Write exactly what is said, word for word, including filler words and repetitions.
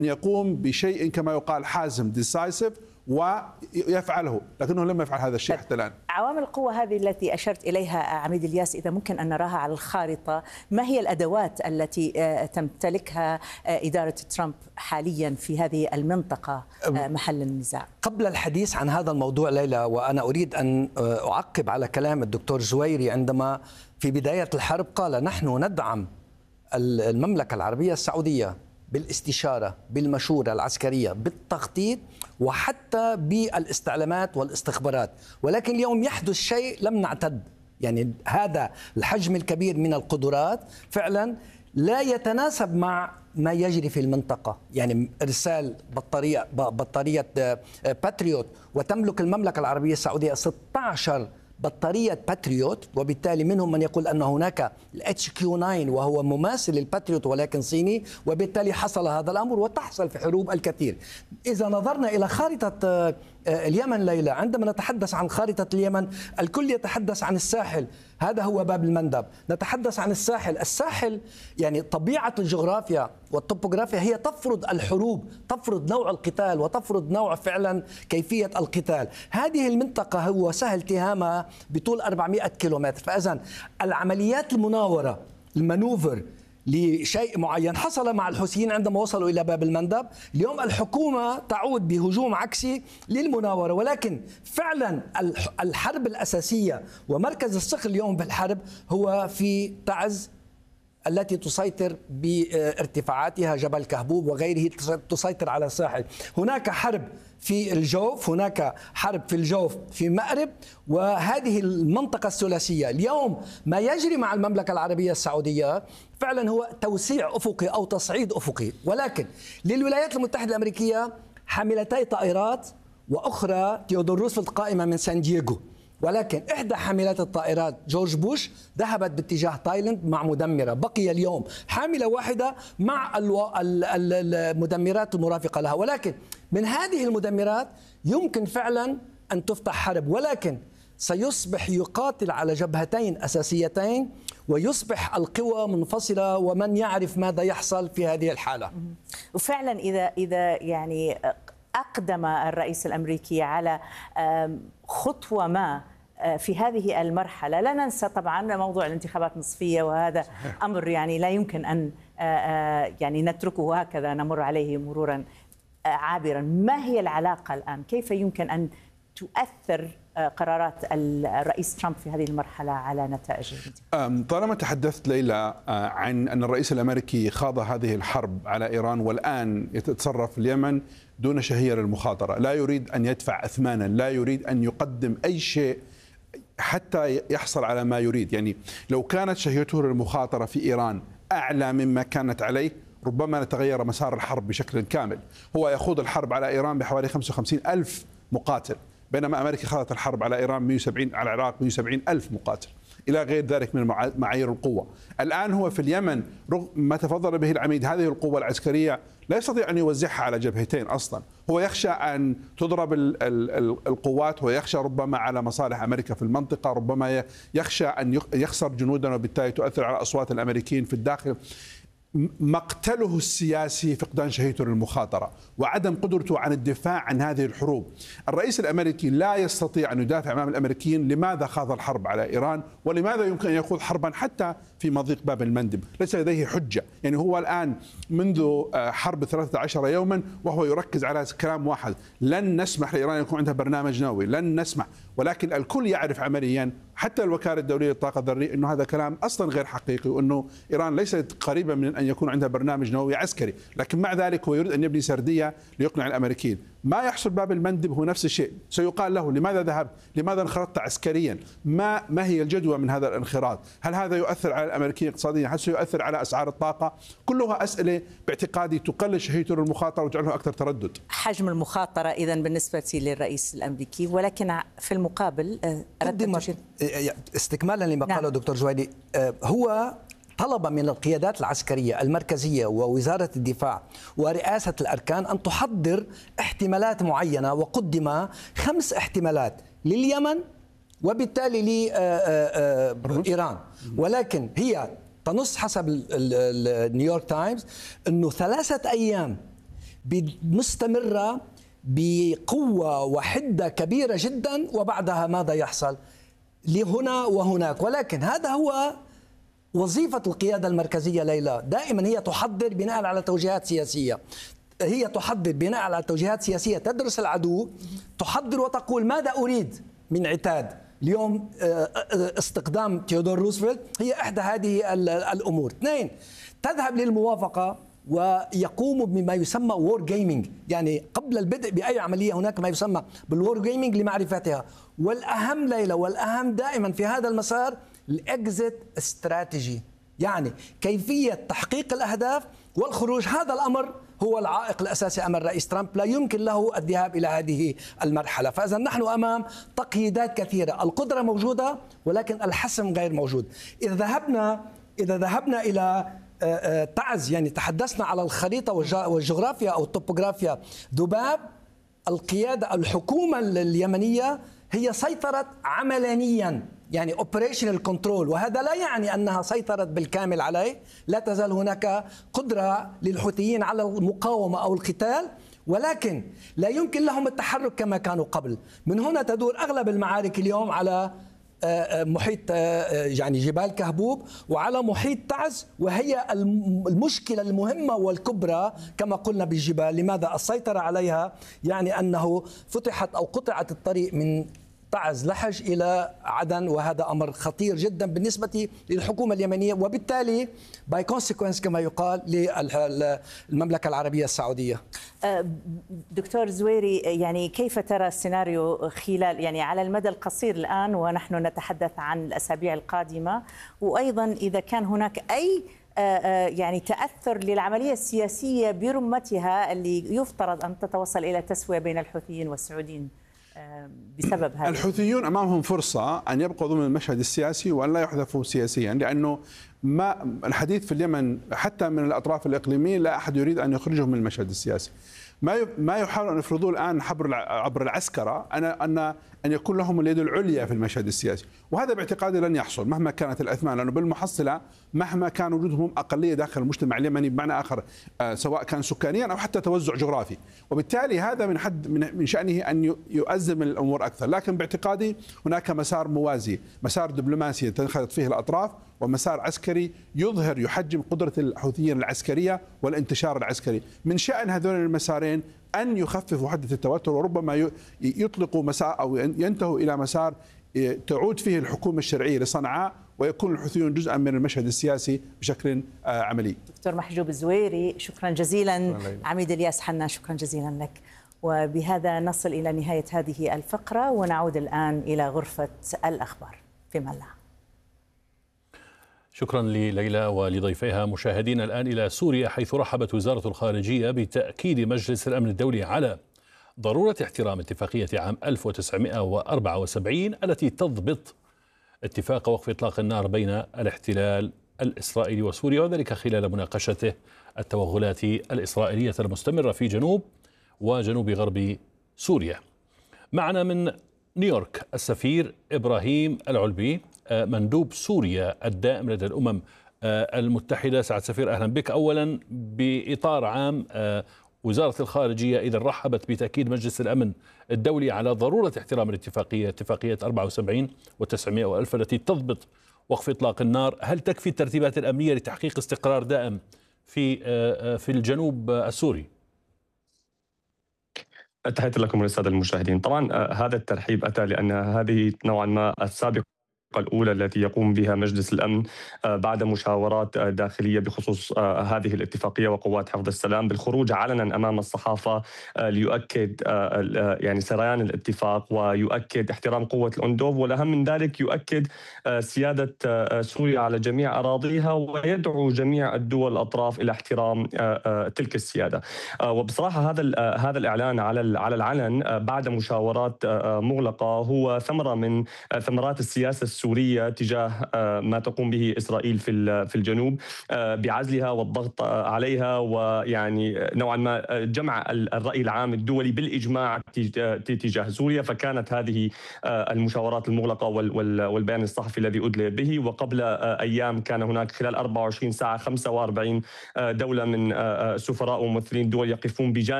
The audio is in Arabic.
يقوم بشيء كما يقال حازم decisive ويفعله، لكنه لم يفعل هذا الشيء حتى الآن. عوامل القوة هذه التي أشرت إليها عميد الياس، إذا ممكن أن نراها على الخارطة، ما هي الأدوات التي تمتلكها إدارة ترامب حاليا في هذه المنطقة محل النزاع؟ قبل الحديث عن هذا الموضوع ليلى، وأنا أريد أن أعقب على كلام الدكتور جويري عندما في بداية الحرب قال نحن ندعم المملكة العربية السعودية بالاستشارة، بالمشورة العسكرية، بالتخطيط، وحتى بالاستعلامات والاستخبارات. ولكن اليوم يحدث شيء لم نعتد، يعني هذا الحجم الكبير من القدرات فعلا لا يتناسب مع ما يجري في المنطقة. يعني إرسال بطارية بطارية باتريوت، وتملك المملكة العربية السعودية ستة عشر بطارية باتريوت، وبالتالي منهم من يقول أن هناك الاتش كيو تسعة وهو مماثل للباتريوت ولكن صيني، وبالتالي حصل هذا الأمر وتحصل في حروب الكثير. إذا نظرنا إلى خارطة اليمن ليلى، عندما نتحدث عن خارطة اليمن الكل يتحدث عن الساحل، هذا هو باب المندب. نتحدث عن الساحل، الساحل يعني طبيعة الجغرافيا والطبوغرافيا هي تفرض الحروب، تفرض نوع القتال وتفرض نوع فعلا كيفية القتال. هذه المنطقة هو سهل تهامها بطول أربعمئة كيلومتر، فإذا العمليات المناورة المانوفر لشيء معين حصل مع الحوثيين عندما وصلوا إلى باب المندب. اليوم الحكومة تعود بهجوم عكسي للمناورة، ولكن فعلا الحرب الأساسية ومركز الصقر اليوم بالحرب هو في تعز التي تسيطر بارتفاعاتها، جبل كهبوب وغيره تسيطر على الساحل. هناك حرب في الجوف، هناك حرب في الجوف في مأرب، وهذه المنطقة الثلاثية. اليوم ما يجري مع المملكة العربية السعودية فعلا هو توسيع أفقي أو تصعيد أفقي، ولكن للولايات المتحدة الأمريكية حاملتي طائرات، وأخرى تيودور روزفلت قائمة من سان دييغو، ولكن إحدى حاملات الطائرات جورج بوش ذهبت باتجاه تايلاند مع مدمرة. بقي اليوم حاملة واحدة مع المدمرات المرافقة لها، ولكن من هذه المدمرات يمكن فعلا أن تفتح حرب، ولكن سيصبح يقاتل على جبهتين أساسيتين، ويصبح القوى منفصلة، ومن يعرف ماذا يحصل في هذه الحالة. وفعلا إذا إذا يعني أقدم الرئيس الأمريكي على خطوة ما في هذه المرحلة، لا ننسى طبعا موضوع الانتخابات النصفية، وهذا أمر يعني لا يمكن أن يعني نتركه هكذا نمر عليه مرورا عابرا. ما هي العلاقة الآن؟ كيف يمكن أن تؤثر قرارات الرئيس ترامب في هذه المرحلة على نتائج الانتخابات؟ طالما تحدثت ليلى عن أن الرئيس الأمريكي خاض هذه الحرب على إيران والآن يتصرف اليمن دون شهية للمخاطرة، لا يريد أن يدفع أثمانا، لا يريد أن يقدم أي شيء حتى يحصل على ما يريد. يعني لو كانت شهيته للمخاطرة في إيران أعلى مما كانت عليه ربما نتغير مسار الحرب بشكل كامل. هو يخوض الحرب على إيران بحوالي خمسة وخمسين ألف مقاتل، بينما أمريكا خاضت الحرب على إيران مئة وسبعين على العراق مئة وسبعين ألف مقاتل، إلى غير ذلك من معايير القوة. الآن هو في اليمن رغم ما تفضل به العميد، هذه القوة العسكرية لا يستطيع أن يوزعها على جبهتين أصلا. هو يخشى أن تضرب القوات، ويخشى ربما على مصالح أمريكا في المنطقة، ربما يخشى أن يخسر جنودا وبالتالي تؤثر على أصوات الأمريكيين في الداخل. مقتله السياسي فقدان شهيته للمخاطرة وعدم قدرته عن الدفاع عن هذه الحروب. الرئيس الأمريكي لا يستطيع أن يدافع أمام الأمريكيين لماذا خاض الحرب على إيران، ولماذا يمكن أن يخوض حربا حتى في مضيق باب المندب. ليس لديه حجة. يعني هو الآن منذ حرب ثلاثة عشر يوما وهو يركز على كلام واحد: لن نسمح لإيران يكون عندها برنامج نووي، لن نسمح. ولكن الكل يعرف عمليا، حتى الوكالة الدولية للطاقة الذرية، أنه هذا كلام أصلا غير حقيقي، وأنه إيران ليست قريبة من أن يكون عندها برنامج نووي عسكري. لكن مع ذلك هو يريد أن يبني سردية ليقنع الأمريكيين. ما يحصل باب المندب هو نفس الشيء، سيقال له: لماذا ذهبت؟ لماذا انخرطت عسكريا؟ ما ما هي الجدوى من هذا الانخراط؟ هل هذا يؤثر على الأمريكيين اقتصاديا؟ هل سيؤثر على أسعار الطاقة؟ كلها أسئلة باعتقادي تقلل شهيته للمخاطرة وتجعله أكثر تردد. حجم المخاطرة إذن بالنسبة للرئيس الأمريكي، ولكن في المقابل استكمالا لما نعم. قاله دكتور جويري، هو طلب من القيادات العسكرية المركزية ووزارة الدفاع ورئاسة الأركان أن تحضر احتمالات معينة، وقدم خمس احتمالات لليمن وبالتالي لإيران، ولكن هي تنص حسب النيويورك تايمز أنه ثلاثة أيام مستمرة بقوة وحدة كبيرة جدا، وبعدها ماذا يحصل؟ لهنا وهناك. ولكن هذا هو وظيفة القيادة المركزية ليلى، دائما هي تحضر بناء على توجيهات سياسية، هي تحضر بناء على توجيهات سياسية، تدرس العدو، تحضر وتقول ماذا أريد من عتاد. اليوم استقدام تيودور روزفلت هي إحدى هذه الأمور. اثنين، تذهب للموافقة ويقوم بما يسمى وور جيمنج، يعني قبل البدء بأي عملية هناك ما يسمى بالوور جيمنج لمعرفتها. والأهم ليلى، والأهم دائما في هذا المسار الإكزيت استراتيجي، يعني كيفية تحقيق الأهداف والخروج. هذا الأمر هو العائق الأساسي أمام الرئيس ترامب، لا يمكن له الذهاب إلى هذه المرحلة. فإذا نحن أمام تقييدات كثيرة، القدرة موجودة ولكن الحسم غير موجود. إذا ذهبنا إذا ذهبنا إلى تعز، يعني تحدثنا على الخريطة والجغرافيا أو الطوبوغرافيا، ذباب القيادة الحكومة اليمنية هي سيطرت عملانيا، يعني operational control، وهذا لا يعني أنها سيطرت بالكامل عليه. لا تزال هناك قدرة للحوثيين على المقاومة أو القتال، ولكن لا يمكن لهم التحرك كما كانوا قبل. من هنا تدور أغلب المعارك اليوم على محيط يعني جبال كهبوب وعلى محيط تعز، وهي المشكلة المهمة والكبرى كما قلنا بالجبال. لماذا السيطرة عليها؟ يعني أنه فتحت أو قطعت الطريق من تعز لحج إلى عدن، وهذا أمر خطير جدا بالنسبة للحكومة اليمنية، وبالتالي باي كونسيكونس كما يقال للمملكة العربية السعودية. دكتور زويري، يعني كيف ترى السيناريو خلال يعني على المدى القصير الآن ونحن نتحدث عن الأسابيع القادمة، وأيضا إذا كان هناك أي يعني تأثر للعملية السياسية برمتها اللي يفترض أن تتوصل إلى تسوية بين الحوثيين والسعوديين بسبب هذا؟ الحوثيون أمامهم فرصة أن يبقوا ضمن المشهد السياسي وأن لا يحذفوا سياسيا، لأنه ما الحديث في اليمن حتى من الأطراف الإقليمية لا أحد يريد أن يخرجهم من المشهد السياسي. ما ما يحاول أن يفرضوه الآن عبر عبر العسكرة أنا أن أن يكون لهم اليد العليا في المشهد السياسي، وهذا باعتقادي لن يحصل مهما كانت الأثمان، لأنه بالمحصلة مهما كان وجودهم أقلية داخل المجتمع اليمني بمعنى آخر سواء كان سكانيا أو حتى توزع جغرافي، وبالتالي هذا من حد من شأنه أن يؤزم الأمور أكثر. لكن باعتقادي هناك مسار موازي، مسار دبلوماسي تنخرط فيه الأطراف، ومسار عسكري يظهر يحجم قدرة الحوثيين العسكرية والانتشار العسكري. من شأن هذول المسارين أن يخففوا حدة التوتر، وربما يطلقوا مسار أو ينتهوا إلى مسار تعود فيه الحكومة الشرعية لصنعاء، ويكون الحوثيون جزءا من المشهد السياسي بشكل عملي. دكتور محجوب الزويري، شكرا جزيلا. عميد الياس حنا، شكرا جزيلا لك. وبهذا نصل إلى نهاية هذه الفقرة، ونعود الآن إلى غرفة الأخبار في ملا. شكرا لليلى ولضيفيها. مشاهدينا الآن إلى سوريا، حيث رحبت وزارة الخارجية بتأكيد مجلس الأمن الدولي على ضرورة احترام اتفاقية عام ألف وتسعمئة وأربعة وسبعين التي تضبط اتفاق وقف إطلاق النار بين الاحتلال الإسرائيلي وسوريا، وذلك خلال مناقشته التوغلات الإسرائيلية المستمرة في جنوب وجنوب غرب سوريا. معنا من نيويورك السفير إبراهيم العلبي، مندوب سوريا الدائم لدى الأمم المتحدة. سعد سفير، أهلا بك. أولا، بإطار عام، وزارة الخارجية إذا رحبت بتأكيد مجلس الأمن الدولي على ضرورة احترام الاتفاقية اتفاقية أربعة وسبعين وتسعمئة وألف التي تضبط وقف إطلاق النار، هل تكفي الترتيبات الأمنية لتحقيق استقرار دائم في في الجنوب السوري؟ تحياتي لكم وللسادة المشاهدين. طبعا هذا الترحيب أتى لأن هذه نوعا ما السابقة الأولى التي يقوم بها مجلس الأمن بعد مشاورات داخلية بخصوص هذه الاتفاقية وقوات حفظ السلام بالخروج علنا أمام الصحافة ليؤكد يعني سريان الاتفاق ويؤكد احترام قوة الأندوف، والأهم من ذلك يؤكد سيادة سوريا على جميع أراضيها ويدعو جميع الدول الأطراف إلى احترام تلك السيادة. وبصراحة هذا هذا الإعلان على على العلن بعد مشاورات مغلقة هو ثمرة من ثمرات السياسة السورية السورية تجاه ما تقوم به إسرائيل في في الجنوب بعزلها والضغط عليها، ويعني نوعا ما جمع الرأي العام الدولي بالإجماع تجاه سوريا. فكانت هذه المشاورات المغلقة والبيان الصحفي الذي أدلي به. وقبل أيام كان هناك خلال أربعة وعشرين ساعة خمسة وأربعين دولة من سفراء وممثلين دول يقفون بجانب